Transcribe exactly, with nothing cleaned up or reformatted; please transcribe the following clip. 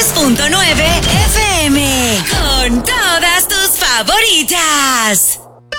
dos punto nueve F M. Con todas tus favoritas.